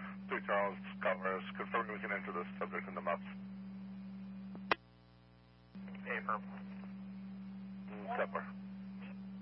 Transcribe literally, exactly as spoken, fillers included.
three Charles Commerce, confirming we can enter the subject in the maps. Affirm. Stepper.